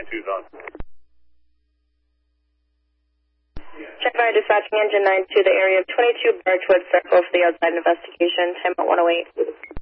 92's on. Check by dispatching engine 9 to the area of 22 Birchwood Circle for the outside investigation, time at 108.